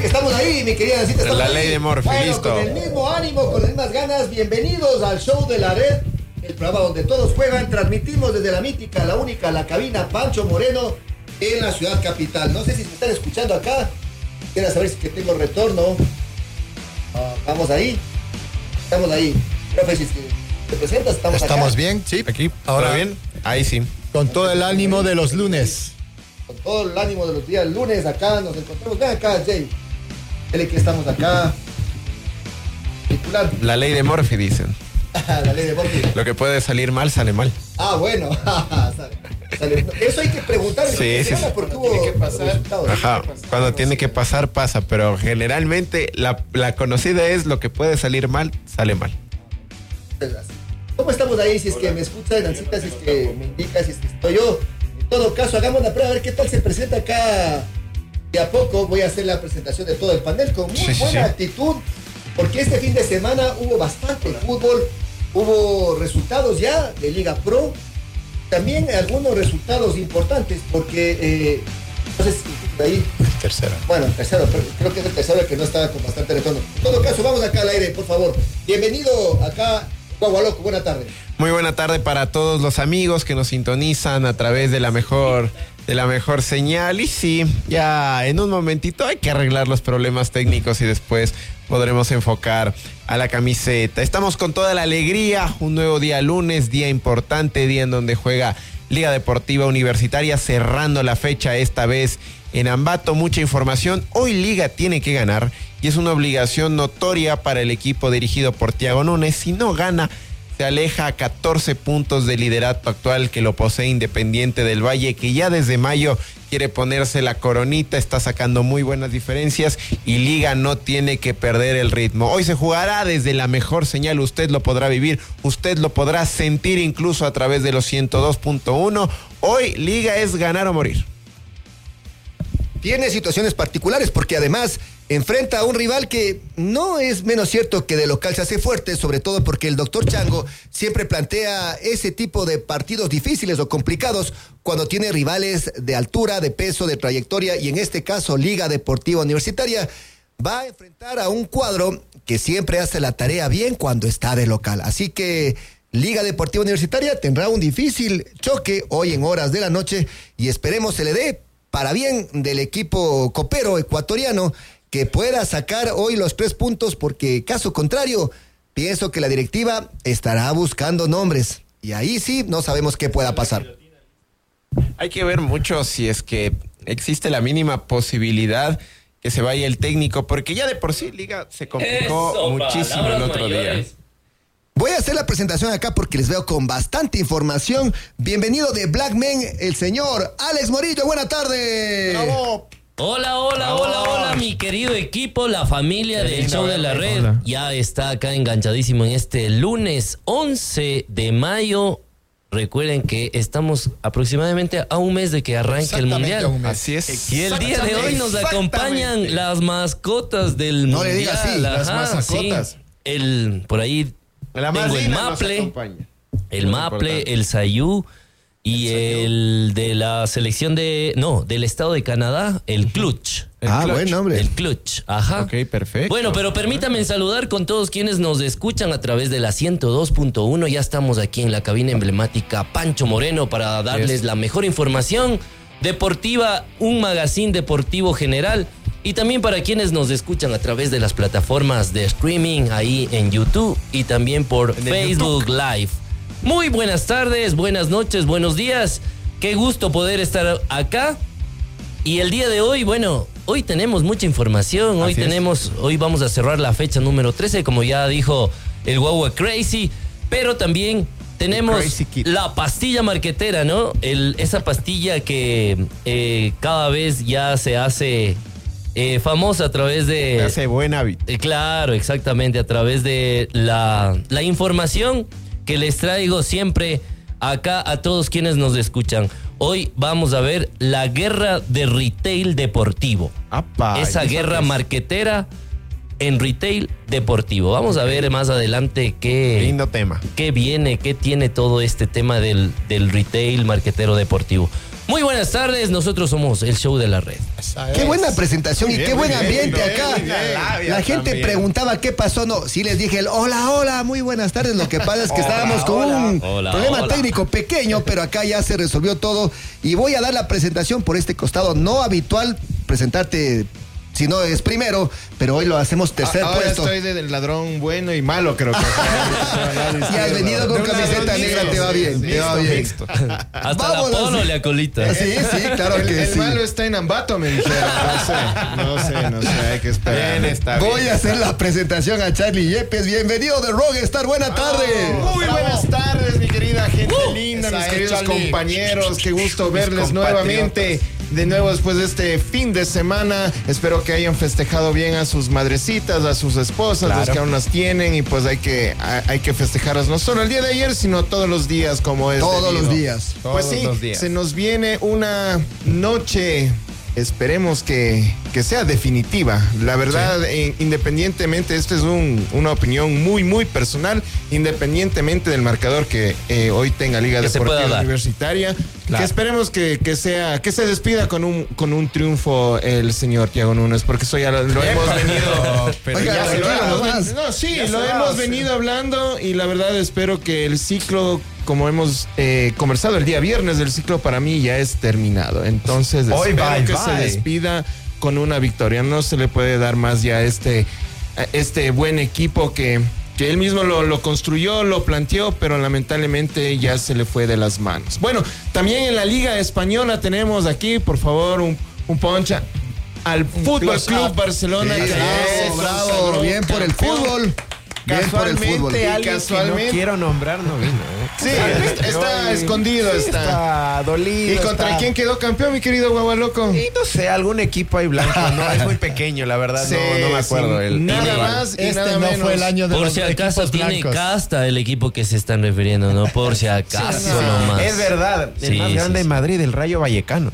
Estamos ahí, mi querida Nancita. La ley de Murphy, bueno, listo. Con el mismo ánimo, con las mismas ganas. Bienvenidos al show de la red, el programa donde todos juegan. Transmitimos desde la mítica, la única, la cabina Pancho Moreno en la ciudad capital. No sé si me están escuchando acá. Quiero saber si que tengo retorno. Vamos ahí. Estamos ahí. Profe, si te presentas, estamos acá. Bien, sí. Aquí, Ahora ¿todo bien? Ahí sí. Con todo el ánimo de los lunes. Con todo el ánimo de los días lunes acá nos encontramos. Ven acá, Jay. Dile que estamos acá. Titular. La ley de Murphy, dicen. La ley de Murphy. Lo que puede salir mal, sale mal. Bueno. Sale. Eso hay que preguntar. Sí. Porque hubo resultados. Ajá, cuando tiene que pasar, pasa. Pero generalmente la conocida es lo que puede salir mal, sale mal. ¿Cómo estamos ahí? Si es que me escucha, Nancita, si es que me indica, si es que estoy yo. En todo caso, hagamos la prueba a ver qué tal se presenta acá. De a poco voy a hacer la presentación de todo el panel con muy buena actitud, porque este fin de semana hubo bastante fútbol, hubo resultados ya de Liga Pro, también algunos resultados importantes, porque no sé si ahí. Tercero. Bueno, tercero, pero creo que es el tercero el que no estaba con bastante retorno. En todo caso, vamos acá al aire, por favor. Bienvenido acá, Guagualoco, buena tarde. Muy buena tarde para todos los amigos que nos sintonizan a través de la mejor señal. Y sí, ya en un momentito hay que arreglar los problemas técnicos y después podremos enfocar a la camiseta. Estamos con toda la alegría, un nuevo día lunes, día importante, día en donde juega Liga Deportiva Universitaria, cerrando la fecha esta vez en Ambato. Mucha información. Hoy Liga tiene que ganar y es una obligación notoria para el equipo dirigido por Thiago Núñez. Si no gana, se aleja a 14 puntos del liderato actual que lo posee Independiente del Valle, que ya desde mayo quiere ponerse la coronita, está sacando muy buenas diferencias y Liga no tiene que perder el ritmo. Hoy se jugará desde la mejor señal, usted lo podrá vivir, usted lo podrá sentir incluso a través de los 102.1. Hoy Liga es ganar o morir. Tiene situaciones particulares porque además enfrenta a un rival que no es menos cierto que de local se hace fuerte, sobre todo porque el doctor Chango siempre plantea ese tipo de partidos difíciles o complicados cuando tiene rivales de altura, de peso, de trayectoria, y en este caso Liga Deportiva Universitaria va a enfrentar a un cuadro que siempre hace la tarea bien cuando está de local. Así que Liga Deportiva Universitaria tendrá un difícil choque hoy en horas de la noche y esperemos se le dé para bien del equipo copero ecuatoriano, que pueda sacar hoy los 3 puntos, porque caso contrario, pienso que la directiva estará buscando nombres. Y ahí sí, no sabemos qué pueda pasar. Hay que ver mucho si es que existe la mínima posibilidad que se vaya el técnico, porque ya de por sí Liga se complicó muchísimo el otro día. Voy a hacer la presentación acá porque les veo con bastante información. Bienvenido de Black Men, el señor Alex Morillo. Buena tarde. ¡Bravo! Hola, mi querido equipo, la familia del show de la red. Hola. Ya está acá enganchadísimo en este lunes 11 de mayo. Recuerden que estamos aproximadamente a un mes de que arranque el Mundial. Así es. Y el día de hoy nos acompañan las mascotas del Mundial. No le digas así, las mascotas. Sí. Por ahí tengo el Maple, el Sayú y el de la selección del estado de Canadá, el Clutch. Buen nombre. El Clutch, ajá. Ok, perfecto. Bueno, pero permítame saludar con todos quienes nos escuchan a través de la 102.1. Ya estamos aquí en la cabina emblemática Pancho Moreno para darles la mejor información deportiva, un magazine deportivo general. Y también para quienes nos escuchan a través de las plataformas de streaming ahí en YouTube y también por Facebook Live. Muy buenas tardes, buenas noches, buenos días. Qué gusto poder estar acá. Y el día de hoy, bueno, hoy tenemos mucha información. Hoy vamos a cerrar la fecha número 13, como ya dijo el Guagua Crazy. Pero también tenemos la pastilla marquetera, ¿no? Esa pastilla que cada vez ya se hace famosa a través de... Hace buen hábito. Claro, exactamente, a través de la información que les traigo siempre acá a todos quienes nos escuchan. Hoy vamos a ver la guerra de retail deportivo. Esa guerra marquetera en retail deportivo. Vamos a ver más adelante qué viene, qué tiene todo este tema del retail marquetero deportivo. Muy buenas tardes, nosotros somos el show de la red. Qué buena presentación y Bien, qué buen muy bien, ambiente bien, acá. muy bien. La gente También. preguntaba qué pasó. No, sí les dije el hola, muy buenas tardes. Lo que pasa es que estábamos con un problema técnico pequeño, pero acá ya se resolvió todo. Y voy a dar la presentación por este costado. No habitual presentarte, si no es primero, pero hoy lo hacemos tercer Ahora puesto. estoy del ladrón bueno y malo, creo que. Si has venido con camiseta negra, te va bien, te va bien. Hasta Vámonos. la polo le acolita. Sí, claro que El sí. malo está en Ambato, me dijeron. No sé, hay que esperar. Bien, está Voy bien. a hacer la presentación a Charlie Yepes. Bienvenido de Rockstar. Buena tarde. Muy buenas tardes, mi querida gente linda, mis queridos compañeros. Qué gusto verles nuevamente. De nuevo después de este fin de semana. Espero que hayan festejado bien a sus madrecitas, a sus esposas, los que aún las tienen. Y pues hay que festejarlas no solo el día de ayer, sino todos los días como es. Todos debido. los días. Pues Todos sí, los días. se nos viene una noche, esperemos que sea definitiva. La verdad, independientemente, esto es una opinión muy, muy personal, independientemente del marcador que hoy tenga Liga Que se pueda Deportiva dar. Universitaria, Claro. que esperemos que se despida con un triunfo el señor Thiago Núñez, porque eso ya lo hemos venido... Pero Oiga, ya se lo va. hemos- No, sí, Ya lo se hemos va. venido hablando y la verdad espero que el ciclo, como hemos conversado el día viernes, el ciclo para mí ya es terminado. Entonces Hoy espero bye, que bye. se despida con una victoria. No se le puede dar más ya a este buen equipo que él mismo lo construyó, lo planteó, pero lamentablemente ya se le fue de las manos. Bueno, también en la Liga Española tenemos aquí, por favor, un poncha al Fútbol Club Barcelona. Sí, que se bravo, consagró bien por el campeón. fútbol. Bien por el fútbol. Casualmente, alguien Casualmente. que no quiero nombrar no vino. Sí, está escondido, está. dolido. ¿Y contra está- quién quedó campeón, mi querido Guagualoco? Y no sé, algún equipo ahí blanco, no, es muy pequeño, la verdad, Sí, no me acuerdo. sí, el nada rival. más y Este nada no menos. fue el año de Por los si acaso equipos tiene blancos. casta el equipo que se están refiriendo, ¿no? Por si acaso Sí, nomás. Es verdad, el Sí, más sí, grande sí. de Madrid, el Rayo Vallecano.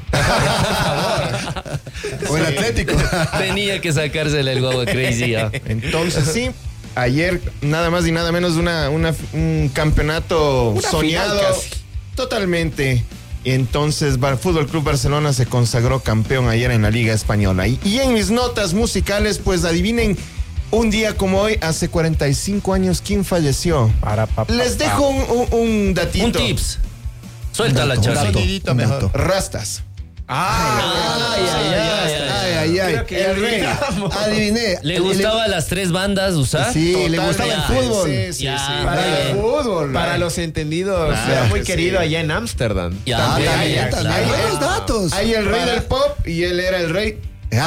O el Atlético. Tenía que sacársela el guagua crazy. ¿Ah? Entonces sí, ayer nada más y nada menos un campeonato Una soñado final casi. totalmente. Entonces Fútbol Club Barcelona se consagró campeón ayer en la Liga Española. Y en mis notas musicales, pues adivinen, un día como hoy, hace 45 años, ¿quién falleció? Les dejo un datito. Un tips. Suéltala, Un dato. Charlie. Sonidito Un mejor. dato. Rastas. Ay. Creo que ya El rey. olvidamos. Adiviné. ¿Le gustaba las tres bandas usar? Sí, le Totalmente. gustaba el fútbol. Sí, Ya, sí. para Para el el fútbol. Para los entendidos, Claro era muy que querido sí. allá en Ámsterdam. Ya, También, ya, también. claro. Buenos datos. Hay el rey del pop y él era el rey.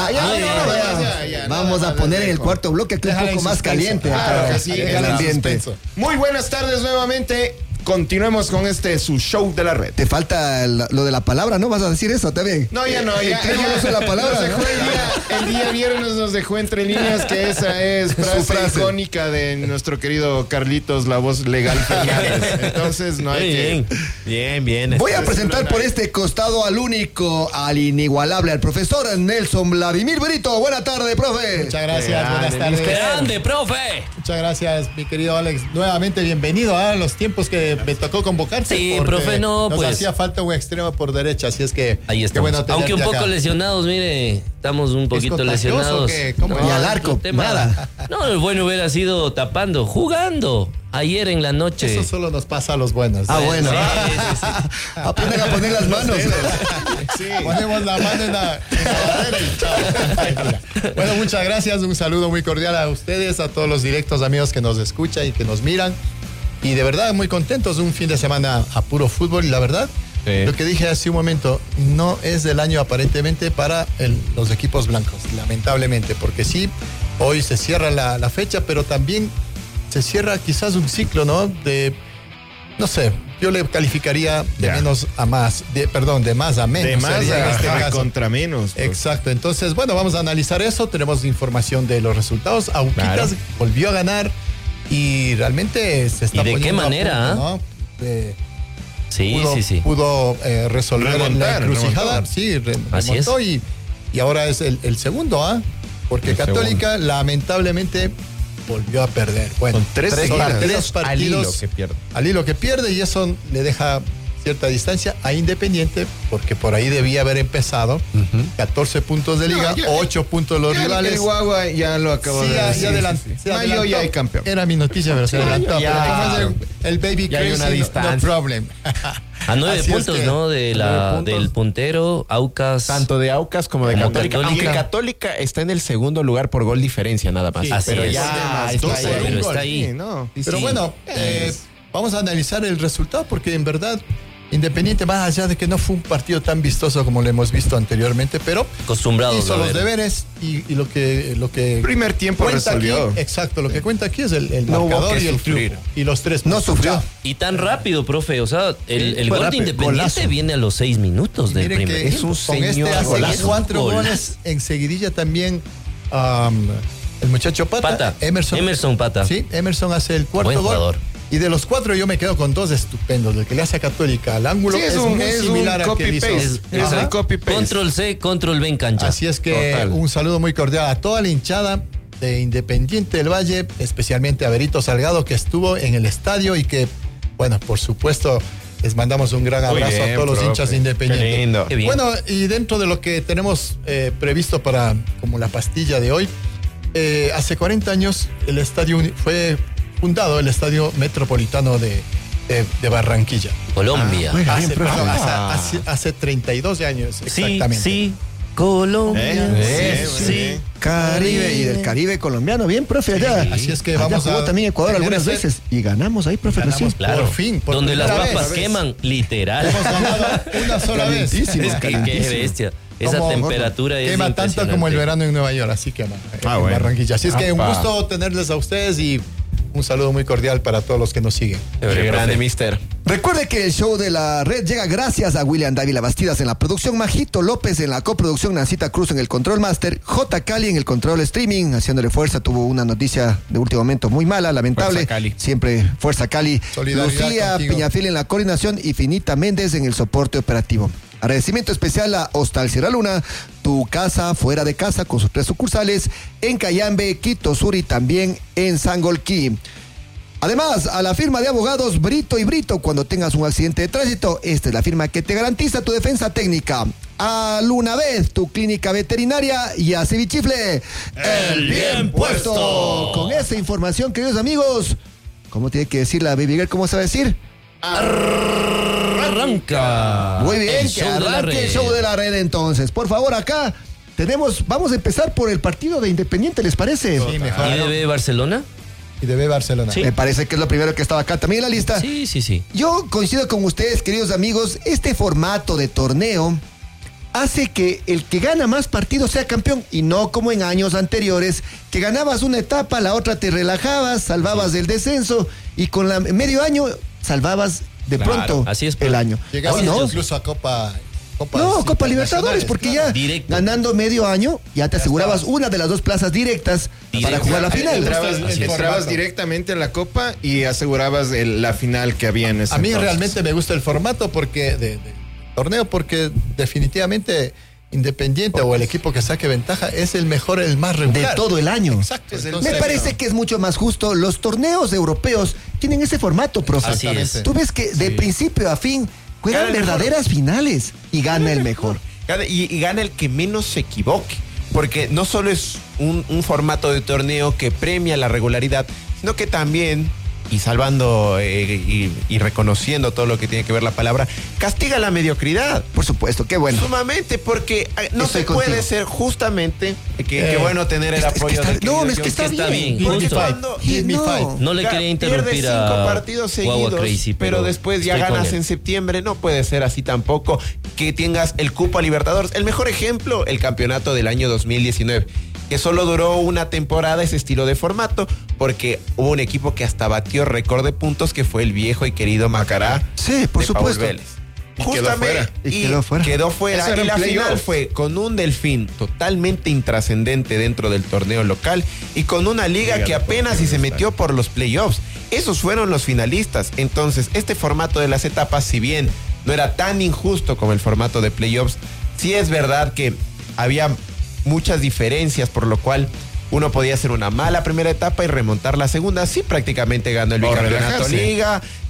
Vamos a poner en el cuarto bloque aquí un Déjala poco en más suspenso. caliente. Claro acá, que sí, el déjala en ambiente. suspenso. Muy buenas tardes nuevamente. Continuemos con su show de la red. Te falta lo de la palabra, ¿no? ¿Vas a decir eso también? No, ya no, ya. Entréganos la palabra, Nos dejó ¿no? el día viernes nos dejó entre líneas que esa es frase, frase. icónica de nuestro querido Carlitos, la voz legal Fernández. Entonces no hay Bien. que... Bien. Voy a presentar por este costado al único, al inigualable, al profesor Nelson Vladimir Brito. Buena tarde, profe. Muchas gracias, buenas tardes. Grande, profe. Muchas gracias, mi querido Alex. Nuevamente bienvenido a los tiempos que me tocó convocarte. Sí, porque profe, no, nos pues. hacía falta un extremo por derecha, así es que Ahí qué estamos. bueno Aunque un tenerte poco acá. lesionados, mire, estamos un poquito contagioso lesionados. o qué? ¿Cómo? Y al arco, nada. No, el bueno hubiera sido tapando, jugando ayer en la noche. Eso solo nos pasa a los buenos. Ah, bueno. Sí. Aprendan a poner las manos. Ponemos la mano en la derecha. Bueno, muchas gracias. Un saludo muy cordial a ustedes, a todos los directos amigos que nos escuchan y que nos miran. Y de verdad, muy contentos. Un fin de semana a puro fútbol. Y la verdad, Sí. lo que dije hace un momento, no es del año aparentemente para los equipos blancos, lamentablemente. Porque sí, hoy se cierra la fecha, pero también se cierra quizás un ciclo, ¿no? No sé, yo le calificaría de Ya. menos a más, de más a menos. De más sería en este a caso. contra menos. pues. Exacto, entonces, bueno, vamos a analizar eso. Tenemos información de los resultados. Auquitas Claro. volvió a ganar y realmente se está ¿Y de qué poniendo a manera, punto, ¿no? Sí, sí. Pudo resolver Remontar, en la encrucijada. remontar. Sí, Así remontó y ahora es el segundo, ¿ah? Porque El Católica lamentablemente volvió a perder. Bueno, Con tres son seguidas. tres al hilo partidos que pierde. al hilo que pierde y eso le deja cierta distancia a Independiente, porque por ahí debía haber empezado. 14 puntos de liga, 8 puntos los rivales. El Guagua ya lo acabo Sí, de decir. ya adelantó. Sí. Mayo ya hay campeón. Era mi noticia, pero se adelantó. ya. Pero como es el baby Ya hay crazy, una distancia. no problem. A 9 Así es puntos, que- ¿no? De 9 puntos. del puntero, Aucas. Tanto de Aucas como de Como Católica. Católica. Aunque Católica está en el segundo lugar por gol diferencia nada más. Sí, así pero es. ya Dos está por ahí. un Pero gol. está ahí. Sí, no. Pero Sí. bueno, vamos a analizar el resultado porque en verdad Independiente, más allá de que no fue un partido tan vistoso como lo hemos visto anteriormente, pero Acostumbrados hizo a los ver. deberes y lo que Primer tiempo cuenta resolvió. aquí, exacto, lo que cuenta aquí es el No hubo marcador que y el sufrir. triunfo y los 3 No puntos. sufrió. Chao. Y tan rápido, profe. O sea, el fue gol de rápido, Independiente golazo. viene a los 6 minutos del Miren primer que tiempo. un con señor este hace golazo. 4 Golazo. goles en seguidilla también. El muchacho Pata, Emerson Pata. Sí, Emerson hace el cuarto Buen gol. jugador. Y de los 4 yo me quedo con 2 estupendos. El que le hace a Católica al ángulo Sí, es muy similar a que hizo. copy-paste. Es Ajá. el copy-paste. Control C, Control V en cancha. Así es que Total. un saludo muy cordial a toda la hinchada de Independiente del Valle, especialmente a Berito Salgado, que estuvo en el estadio y que, bueno, por supuesto, les mandamos un gran Muy abrazo bien, a todos los profe. hinchas de Independiente. Qué lindo. Qué bien. Bueno, y dentro de lo que tenemos previsto para como la pastilla de hoy, hace 40 años el estadio fue fundado el Estadio Metropolitano de Barranquilla. Colombia. Hace 32 años sí, exactamente. sí. Colombia. Sí. Caribe y del Caribe colombiano. Bien, profe, allá. Así es que Allá vamos jugó a también Ecuador tener algunas ese- veces y ganamos ahí, profe. Ganamos. recién. Claro. Por fin, por Donde las primera papas vez. queman, literal. Hemos ganado una sola vez. Calientísimo. Es que qué Calentísimo. bestia. Esa Como- temperatura es Quema tanto como el impresionante. verano en Nueva York, así que en bueno. Barranquilla. Así es que un Apa. gusto tenerles a ustedes y un saludo muy cordial para todos los que nos siguen. Qué Profe. grande, mister. Recuerde que el show de la red llega gracias a William Dávila Bastidas en la producción, Majito López en la coproducción, Nancita Cruz en el control master, J. Cali en el control streaming, haciéndole fuerza. Tuvo una noticia de último momento muy mala, lamentable. Fuerza Cali. Siempre fuerza Cali. Solidaridad Lucía contigo. Peñafil en la coordinación y Finita Méndez en el soporte operativo. Agradecimiento especial a Hostal Sierra Luna, tu casa fuera de casa, con sus 3 sucursales en Cayambe, Quito Sur y también en Sangolquí. Además, a la firma de abogados Brito y Brito, cuando tengas un accidente de tránsito, esta es la firma que te garantiza tu defensa técnica. A Lunaved, tu clínica veterinaria, y a Cevichifle, el bien puesto. Con esa información, queridos amigos, ¿cómo tiene que decir la Baby Girl? ¿Cómo se va a decir? Arranca. Muy bien, El que show de la arranque el red. show de la red entonces. Por favor, acá vamos a empezar por el partido de Independiente, ¿les parece? Sí, mejor. ¿IDB Barcelona? Y de B Barcelona. Sí. Me parece que es lo primero que estaba acá también en la lista. Sí, sí, sí. Yo coincido con ustedes, queridos amigos, este formato de torneo hace que el que gana más partidos sea campeón y no como en años anteriores, que ganabas una etapa, la otra te relajabas, salvabas del descenso y con la medio año salvabas de Claro, pronto así es, el año. Llegamos Hoy no. incluso a Copa No, Copa Libertadores, porque ya Directo. ganando medio año ya te asegurabas estabas. una de las 2 plazas directas para jugar la final. Entrabas, Así es. entrabas Formato. directamente en la Copa y asegurabas la final que había en ese A mí entonces. realmente me gusta el formato porque de torneo porque definitivamente Independiente o el equipo que saque ventaja es el mejor, el más De regular. todo el año. Exacto. Es el entonces, Me parece que es mucho más justo. Los torneos europeos tienen ese formato, profe. Así es. Tú ves que de principio a fin juegan Gana el mejor. verdaderas finales y gana el mejor. Y gana el que menos se equivoque. Porque no solo es un formato de torneo que premia la regularidad, sino que también, y salvando y reconociendo todo lo que tiene que ver la palabra, castiga la mediocridad. Por supuesto, qué bueno. Sumamente, porque no Estoy se puede contigo. ser justamente qué bueno tener el es que apoyo está- de no, querido es que John. está bien. bien, Porque justo. cuando Give me five. No le Claro, quería interrumpir pierdes a 5 partidos Guagua seguidos, Crazy, pero después ya estoy con ganas él. en septiembre. No puede ser así tampoco. Que tengas el cupo a Libertadores. El mejor ejemplo, el campeonato del año 2019, que solo duró una temporada ese estilo de formato, porque hubo un equipo que hasta batió récord de puntos, que fue el viejo y querido Macará. Sí, por de Paul supuesto. Vélez. Y quedó fuera. Y quedó fuera. Quedó fuera. Eso era Y en la playoff. final fue con un Delfín totalmente intrascendente dentro del torneo local y con una liga que apenas si se metió por los playoffs. Esos fueron los finalistas. Entonces, este formato de las etapas, si bien no era tan injusto como el formato de playoffs, sí es verdad que había muchas diferencias, por lo cual uno podía hacer una mala primera etapa y remontar la segunda. Sí, prácticamente ganó el O bicampeonato relajarse. liga,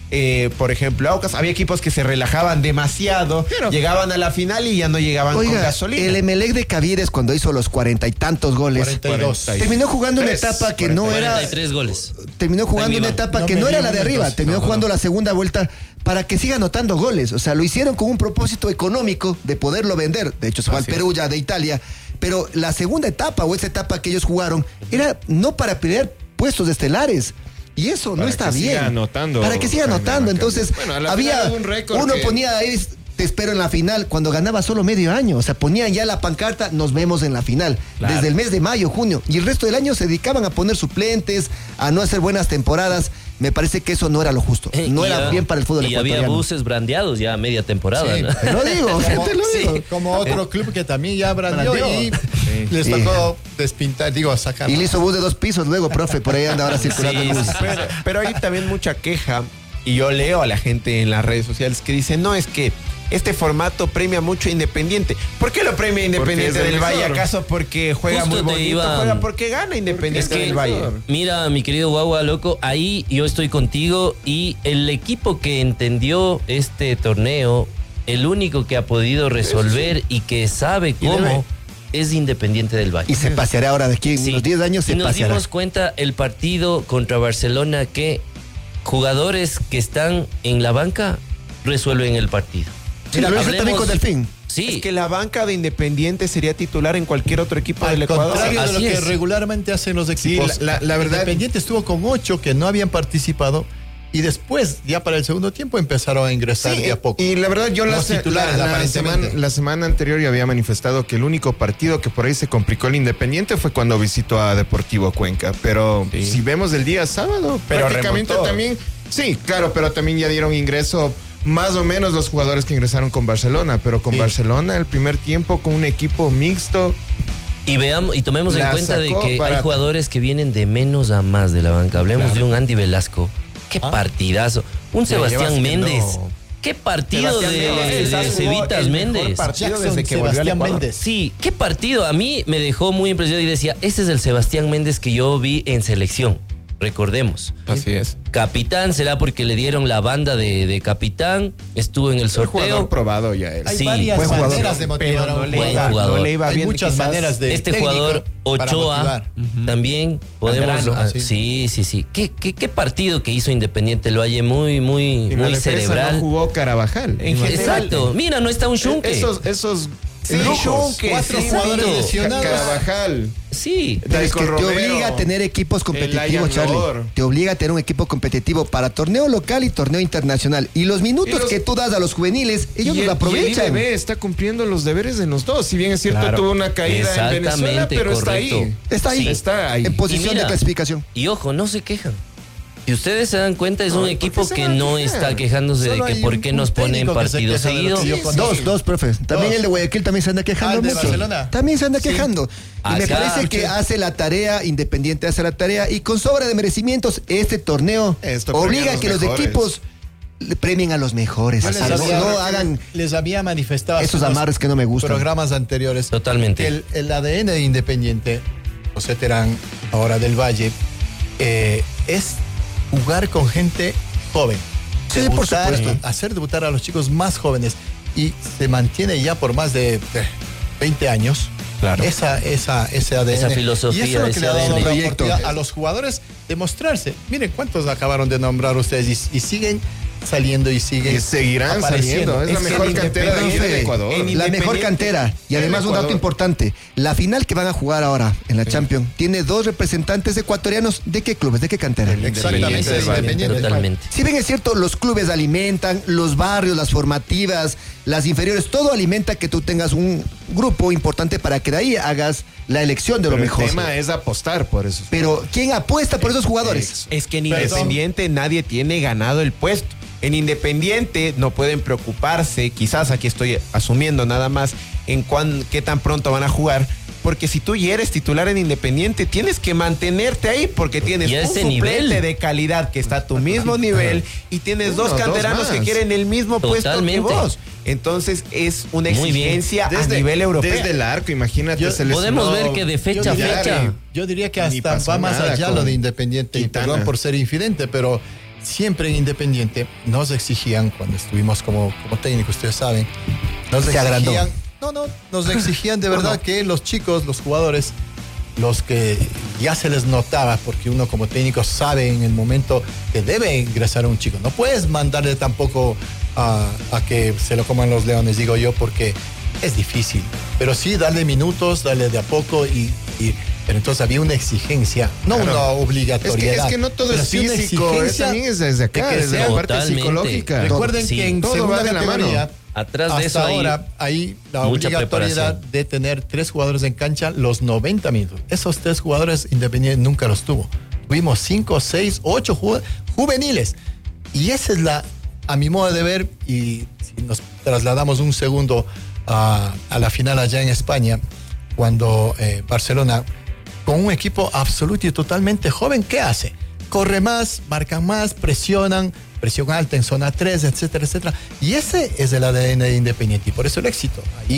por ejemplo, Aucas, había equipos que se relajaban demasiado, llegaban a la final y ya no llegaban con gasolina. El Emelec de Cavieres, cuando hizo los 40 y tantos goles, 42. terminó jugando una etapa que no era... 43 goles. Terminó jugando una etapa que no era la de arriba, terminó jugando la segunda vuelta para que siga anotando goles. O sea, lo hicieron con un propósito económico de poderlo vender. De hecho, se fue al Perú ya de Italia. Pero la segunda etapa o esa etapa que ellos jugaron era no para pelear puestos estelares. Y eso no está bien. Para que siga anotando. Entonces, había uno ponía ahí, te espero en la final, cuando ganaba solo medio año. O sea, ponían ya la pancarta, nos vemos en la final. Claro. Desde el mes de mayo, junio. Y el resto del año se dedicaban a poner suplentes, a no hacer buenas temporadas. Me parece que eso no era lo justo. No era bien para el fútbol ecuatoriano. Y había buses brandeados ya a media temporada. Sí, ¿no? Te lo digo, te lo digo. Como otro club que también ya brandeó y les tocó despintar, sacar. Y le hizo bus de 2 pisos luego, profe, por ahí anda ahora circulando el bus. Pero hay también mucha queja, y yo leo a la gente en las redes sociales que dice, no, es que este formato premia mucho a Independiente. ¿Por qué lo premia Independiente del Valle? ¿Acaso porque juega Justo muy bonito? Juega porque gana Independiente del Valle. Mira, mi querido Guagua, loco, ahí yo estoy contigo y el equipo que entendió este torneo, el único que ha podido resolver y que sabe cómo, es Independiente del Valle. Y se paseará ahora de aquí en unos 10 años, se paseará. Nos dimos cuenta el partido contra Barcelona que jugadores que están en la banca resuelven el partido. Mira, lo hizo también con Delfín. Sí. Es que la banca de Independiente sería titular en cualquier otro equipo del Ecuador. Al contrario de lo que es. regularmente hacen los equipos. Sí, la verdad. Independiente estuvo con 8 que no habían participado y después, ya para el segundo tiempo, empezaron a ingresar de a poco. Y la verdad, yo Los titulares, aparentemente. la semana anterior ya había manifestado que el único partido que por ahí se complicó el Independiente fue cuando visitó a Deportivo Cuenca. Pero si vemos el día sábado, pero prácticamente remontó. también. Sí, claro, pero también ya dieron ingreso más o menos los jugadores que ingresaron con Barcelona, pero con Barcelona el primer tiempo con un equipo mixto. Y veamos y tomemos en cuenta de que hay jugadores que vienen de menos a más de la banca. Hablemos de un Andy Velasco. Qué partidazo. Un Sebastián Méndez. Qué partido de Cevitas Méndez. Partido desde que Sebastián Méndez. Sí, qué partido. A mí me dejó muy impresionado y decía, este es el Sebastián Méndez que yo vi en selección. Recordemos. Así es. Capitán será porque le dieron la banda de capitán, estuvo en el sorteo. Jugador probado ya él. Hay Sí, varias buen jugador. maneras de motivar a un buen jugador. jugador. No le iba Hay bien, muchas quizás. maneras de Este técnico jugador para Ochoa motivar. también podemos Zambrano, sí. ¿Qué partido que hizo Independiente del Valle muy En la defensa cerebral. no jugó Carabajal. En general, Exacto. Mira, no está un Shunke. Esos Sí, lujos. Shunke, 4 sí, jugadores exacto. lesionados. Carabajal. Sí. Pero es que Daicon te Romero, obliga a tener equipos competitivos, Elian Charlie. Lor. Te obliga a tener un equipo competitivo para torneo local y torneo internacional. Y los minutos que tú das a los juveniles, ellos los aprovechan. Y el IDB está cumpliendo los deberes de los dos. Si bien es cierto, Claro. tuvo una caída en Venezuela, pero correcto. Está ahí. Está ahí. En posición Y mira, de clasificación. Y ojo, no se quejan. Si ustedes se dan cuenta, es un ¿por equipo qué se que van a no quejar? está quejándose Solo de que hay por un- qué un nos ponen técnico que se partidos queja de lo seguidos. que yo conozco. Dos, profe. También Dos. el de Guayaquil también se anda quejando Ah, el de mucho. Barcelona. También se anda quejando. Y me Acá, parece que hace la tarea, Independiente hace la tarea, y con sobra de merecimientos, este torneo Esto premia obliga a a los que los mejores. equipos le premien a los mejores. Yo O sea, no hagan les había manifestado esos hace unos amarres que no me gustan. programas anteriores Totalmente. que el ADN de Independiente, José Terán, ahora del Valle, es jugar con gente joven. Sí, por supuesto. Hacer debutar a los chicos más jóvenes. Y se mantiene ya por más de 20 años. Claro. Ese ADN. Esa filosofía, Y eso es lo ese que le ha dado ADN. la Proyecto. oportunidad a los jugadores de mostrarse. Miren cuántos acabaron de nombrar ustedes y siguen saliendo y siguen Y seguirán apareciendo. saliendo. Es la Es que mejor el cantera de Independiente, Ecuador. La mejor cantera. Y además un dato Ecuador. importante. La final que van a jugar ahora en la Champions tiene 2 representantes ecuatorianos. ¿De qué clubes? ¿De qué cantera? Exactamente, del Valle. Independiente. Totalmente. Si bien es cierto, los clubes alimentan, los barrios, las formativas, las inferiores, todo alimenta que tú tengas un grupo importante para que de ahí hagas la elección de lo Pero mejor. el tema es apostar por eso. Pero ¿quién apuesta por esos jugadores? Es que en Perdón. Independiente nadie tiene ganado el puesto. En Independiente no pueden preocuparse, quizás aquí estoy asumiendo nada más, en qué tan pronto van a jugar. Porque si tú ya eres titular en Independiente, tienes que mantenerte ahí porque tienes Y a un ese suplente nivel. de calidad que está a tu mismo nivel y tienes dos Dos canteranos que más. quieren el mismo Totalmente. puesto que vos. Entonces es una Muy bien. exigencia a nivel europeo. Desde el arco, imagínate. se lesionó Podemos ver que de fecha a fecha. Yo diría que Ni hasta pasó va más nada allá con lo de Independiente. Y Quintana. perdón por ser infidente, pero siempre en Independiente nos exigían, cuando estuvimos como técnico, ustedes saben, nos Se agrandó. exigían, nos exigían de verdad que los chicos, los jugadores, los que ya se les notaba, porque uno como técnico sabe en el momento que debe ingresar a un chico. No puedes mandarle tampoco a que se lo coman los leones, digo yo, porque es difícil. Pero sí, darle minutos, darle de a poco pero entonces había una exigencia, no una obligatoriedad. Es que no todo pero es sí una físico, exigencia también es desde acá, de que desde sea la parte totalmente. psicológica. Recuerden Sí. que en Todo segunda va de la categoría, mano. Atrás de hasta eso hay ahora hay la mucha obligatoriedad preparación. de tener 3 jugadores en cancha los 90 minutos. Esos 3 jugadores Independiente nunca los tuvo. Tuvimos 5, 6, 8 juveniles. Y esa es a mi modo de ver, y si nos trasladamos un segundo a la final allá en España, cuando Barcelona, con un equipo absoluto y totalmente joven, ¿qué hace? Corre más, marcan más, presionan, presión alta en zona 3, etcétera, etcétera. Y ese es el ADN de Independiente, y por eso el éxito.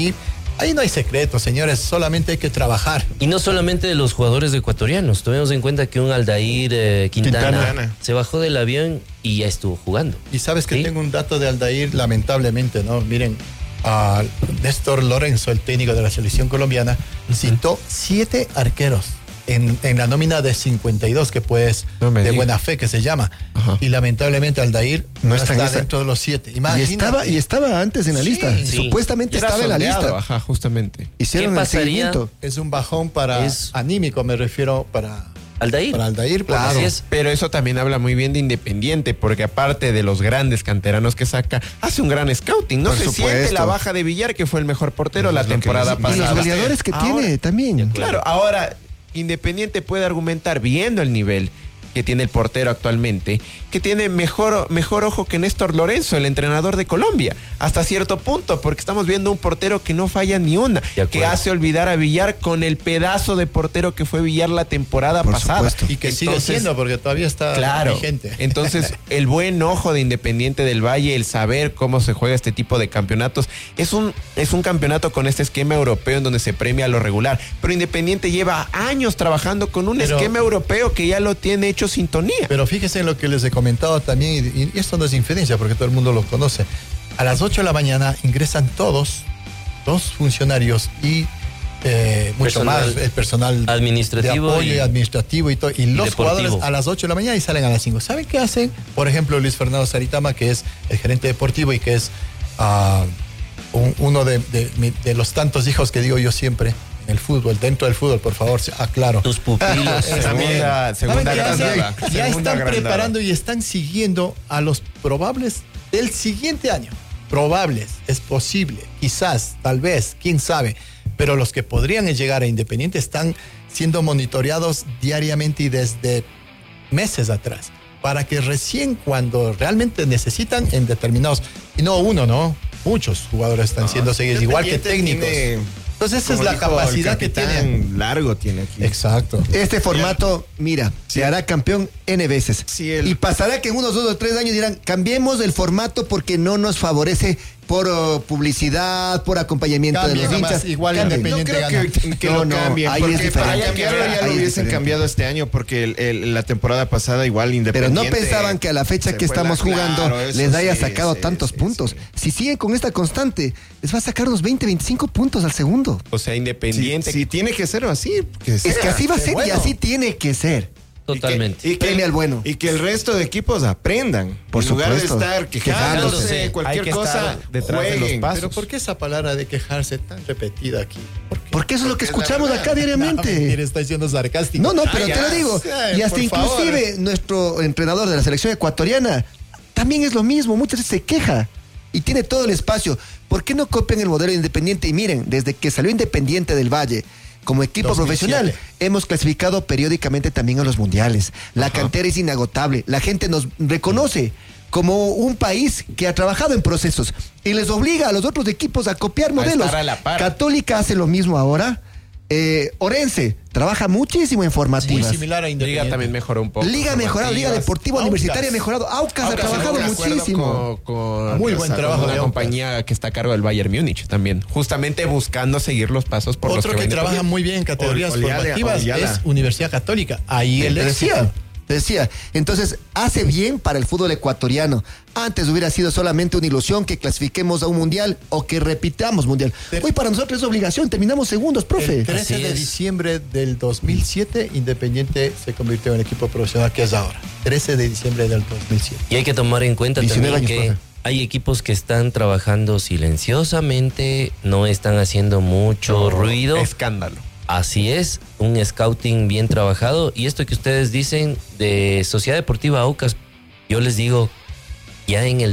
Ahí no hay secreto, señores, solamente hay que trabajar. Y no solamente de los jugadores ecuatorianos, tomemos en cuenta que un Aldair Quintana Quintana. se bajó del avión y ya estuvo jugando. Y sabes que ¿Sí? tengo un dato de Aldair, lamentablemente, ¿no? Miren, a Néstor Lorenzo, el técnico de la selección colombiana, citó 7 arqueros en la nómina de 52, que pues No me de digas. buena fe que se llama. Ajá. Y lamentablemente Aldair No no está en está esa. dentro de los 7. Y estaba antes en la Sí, lista. sí. Supuestamente Era estaba en la sondeado, lista. Ajá, justamente. Hicieron ¿Qué el pasaría? seguimiento. Es un bajón para anímico, me refiero, para Aldair. Aldair. Claro. Así es. Pero eso también habla muy bien de Independiente, porque aparte de los grandes canteranos que saca, hace un gran scouting. No Por se supuesto. siente la baja de Villar, que fue el mejor portero la Es lo que temporada les- Y pasada. los goleadores que Ahora- tiene también. Claro, ahora Independiente puede argumentar, viendo el nivel que tiene el portero actualmente, que tiene mejor ojo que Néstor Lorenzo, el entrenador de Colombia, hasta cierto punto, porque estamos viendo un portero que no falla ni una, De acuerdo. que hace olvidar a Villar con el pedazo de portero que fue Villar la temporada Por pasada. supuesto. Y que sigue Entonces, siendo, porque todavía está claro. vigente. Entonces, el buen ojo de Independiente del Valle, el saber cómo se juega este tipo de campeonatos, es un campeonato con este esquema europeo en donde se premia lo regular. Pero Independiente lleva años trabajando con un Pero- esquema europeo que ya lo tiene hecho sintonía. Pero fíjense en lo que les he comentado también, y esto no es infidencia porque todo el mundo lo conoce. A las 8 de la mañana ingresan todos los funcionarios y mucho Personal más el personal administrativo de apoyo y- y administrativo y todo. Y los deportivo. jugadores a las 8 de la mañana y salen a las 5. ¿Saben qué hacen? Por ejemplo, Luis Fernando Saritama, que es el gerente deportivo y que es uno de los tantos hijos que digo yo siempre en el fútbol, dentro del fútbol, por favor, aclaro. Tus pupilos. Segunda ¿Saben qué agrandada. hacen? Ya Segunda están agrandada. preparando y están siguiendo a los probables del siguiente año. Probables, es posible, quizás, tal vez, quién sabe. Pero los que podrían llegar a Independiente están siendo monitoreados diariamente y desde meses atrás. Para que recién cuando realmente necesitan en determinados, y no uno, ¿no? Muchos jugadores están siendo seguidos, igual que técnicos. Entonces esa es la capacidad que tienen. Largo tiene aquí. Exacto. Este formato, mira, se hará campeón N veces. Sí, el- Y pasará que en unos 2 o 3 años dirán, cambiemos el formato porque no nos favorece por publicidad, por acompañamiento Cambien de los nomás, hinchas. igual Cambien. Independiente No creo gana. que No, lo no, cambien, ahí porque es para diferente. cambiarlo ya Ahí lo es hubiesen diferente. cambiado este año, porque la temporada pasada igual Pero Independiente. no pensaban que a la fecha se que fue estamos jugando claro, eso les haya sí, sacado sí, tantos sí, puntos. sí. Si siguen con esta constante, les va a sacar unos 20, 25 puntos al segundo. O sea, Independiente. Sí, tiene que ser así. Es que así va a qué ser y bueno. así tiene que ser. Totalmente. Premia al bueno. Y que el resto de equipos aprendan. Por en lugar supuesto. de estar quejándose, Quejándose. cualquier Hay que cosa, estar detrás de los jueguen. pasos. Pero ¿por qué esa palabra de quejarse tan repetida aquí? ¿Por qué? Porque eso es lo que Porque es la escuchamos verdad. acá diariamente. No, mentira, está diciendo sarcástico. No, pero Ah, te lo ya. digo. Ay, Y hasta por favor. inclusive nuestro entrenador de la selección ecuatoriana también es lo mismo. Muchas veces se queja y tiene todo el espacio. ¿Por qué no copian el modelo Independiente? Y miren, desde que salió Independiente del Valle como equipo 2007. profesional, hemos clasificado periódicamente también a los mundiales. La cantera es inagotable. La gente nos reconoce como un país que ha trabajado en procesos y les obliga a los otros equipos a copiar modelos. estar a la par. Católica hace lo mismo ahora. Orense trabaja muchísimo en Muy formativas. similar a Independiente. Liga también mejoró un poco. Liga mejorado, Liga Formativas. Deportiva Aucas. Universitaria mejorado. Aucas ha Aucas, trabajado de acuerdo muchísimo. con Muy buen trabajo con de una Aucas. compañía que está a cargo del Bayern Múnich también, justamente buscando seguir los pasos por los Otro que va trabaja Independiente. muy bien en categorías Oliala, formativas Oliala. es Universidad Católica. Ahí el Te decía. éxito. Te decía, entonces hace bien para el fútbol ecuatoriano. Antes hubiera sido solamente una ilusión que clasifiquemos a un mundial o que repitamos mundial. Hoy para nosotros es obligación, terminamos segundos, profe. El 13 de diciembre del 2007, Independiente se convirtió en equipo profesional que es ahora. 13 de diciembre del 2007. Y hay que tomar en cuenta 19 también años, que profe. hay equipos que están trabajando silenciosamente, no están haciendo mucho ruido. Escándalo. Así es, un scouting bien trabajado. Y esto que ustedes dicen de Sociedad Deportiva Aucas, yo les digo, ya en el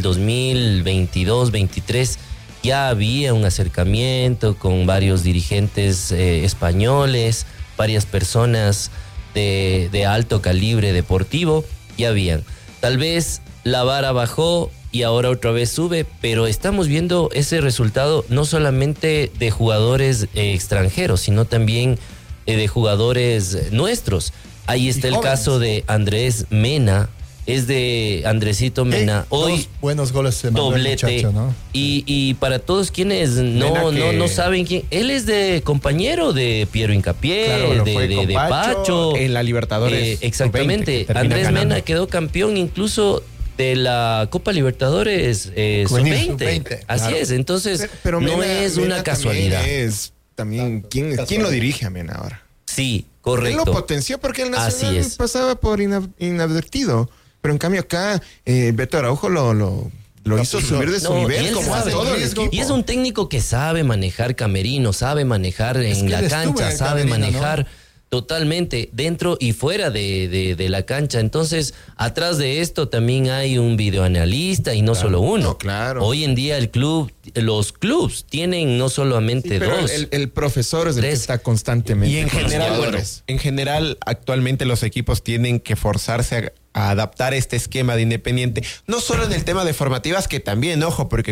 2022-23 ya había un acercamiento con varios dirigentes españoles, varias personas de alto calibre deportivo, ya habían. Tal vez la vara bajó y ahora otra vez sube, pero estamos viendo ese resultado no solamente de jugadores extranjeros, sino también de jugadores nuestros. Ahí está el caso de Andrés Mena, es de Andresito Mena. Hoy Dos buenos goles se mandó el doblete. muchacho, ¿no? Y para todos quienes no saben quién, él es de compañero de Piero Hincapié, Claro, lo fue con de Pacho. en la Libertadores. Exactamente. Sub-20, que termina Andrés ganando. Mena quedó campeón incluso de la Copa Libertadores Juvenil, sub-20. sub-20, Así claro. es, entonces Pero no Mena- es Mena una casualidad. También ¿quién lo dirige a Mena ahora? Sí, Él correcto. lo potenció porque el Así Nacional es. pasaba por inadvertido. Pero en cambio acá, Beto Araujo lo hizo subir de su No, y nivel él como a sabe, todo el equipo. y es un técnico que sabe manejar camerino, sabe manejar Es en que la él estuvo cancha, en el sabe camerino, manejar totalmente dentro y fuera de la cancha. Entonces, atrás de esto también hay un videoanalista y no solo uno. No, claro. Hoy en día los clubs tienen no solamente Pero dos. el profesor es el que Tres. está constantemente Y en con los general, jugadores. en general, actualmente los equipos tienen que forzarse a adaptar este esquema de Independiente, no solo en el tema de formativas, que también, ojo, porque